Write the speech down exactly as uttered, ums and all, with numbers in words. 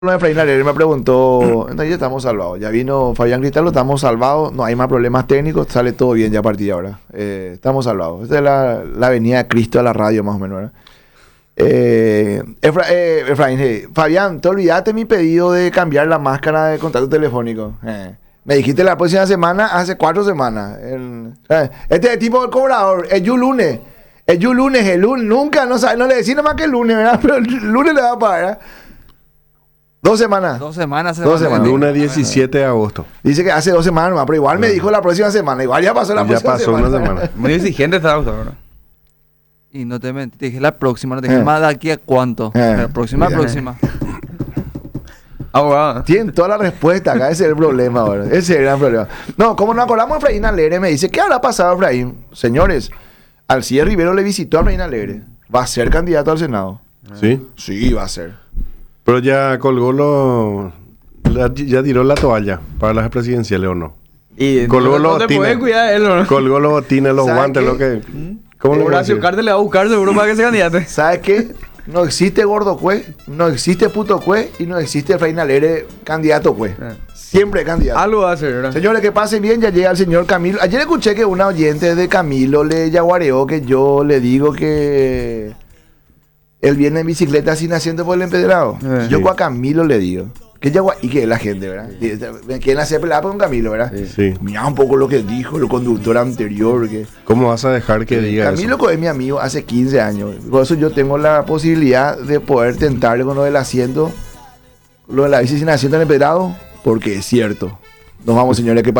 No, Efraín Alegre me preguntó, entonces ya estamos salvados. Ya vino Fabián Cristaldo, estamos salvados, no hay más problemas técnicos, sale todo bien ya a partir de ahora. Eh, estamos salvados. Esta es la, la venida de Cristo a la radio, más o menos, ¿verdad? Eh, Efra, eh, Efraín, eh, Fabián, te olvidaste mi pedido de cambiar la máscara de contacto telefónico. Eh, me dijiste la próxima semana, hace cuatro semanas. El, eh, este es el tipo del cobrador, el you lunes. El you lunes, el lunes, nunca, no, sabe, no le decís nomás que el lunes, ¿verdad? Pero el lunes le va a pagar, ¿eh? Dos semanas. Dos semanas. Dos semanas. Lunes diecisiete de agosto. Dice que hace dos semanas nomás, pero igual me dijo la próxima semana. Igual ya pasó la Ya próxima pasó semana. una semana. Muy exigente está doctor, ¿verdad? Y no te mentí, te dije la próxima, no te dije Eh. más de aquí a cuánto. Eh. La próxima, Eh. próxima. Abogado. Tienen toda la respuesta acá, ese es el problema ahora. Ese es el gran problema. No, como nos acordamos, Efraín Alegre me dice, ¿qué habrá pasado, Efraín? Señores, Alcides Rivero le visitó a Efraín Alegre. ¿Va a ser candidato al Senado? ¿Sí? Sí, va a ser. Pero ya colgó lo... la- ya tiró la toalla para las presidenciales, ¿o no? Y Colgó no, los no te botines. puedes cuidar de él, ¿o no? Colgó los botines, los ¿Sabe guantes, qué? lo que... ¿Cómo le voy a Horacio decir? Carter le va a buscar seguro para que se candidate. ¿Sabes qué? No existe gordo cue, no existe puto cue y no existe Efraín Alegre candidato cue. Eh. Siempre candidato. Algo va a hacer, ¿verdad? Señores, que pasen bien, ya llega el señor Camilo. Ayer escuché que una oyente de Camilo le yaguareó que yo le digo que él viene en bicicleta sin asiento por el empedrado. Eh. Yo Sí. a Camilo le digo. Que yagua y que es la gente, ¿verdad? Y- Quieren hacer pelada con Camilo, ¿verdad? Sí. Mira un poco lo que dijo el conductor anterior. Que ¿Cómo vas a dejar que diga Camilo eso? es mi amigo hace quince años. Por eso yo tengo la posibilidad de poder tentarle con lo del asiento, lo de la bici sin asiento en el empedrado, porque es cierto. Nos vamos, señores, que pasen.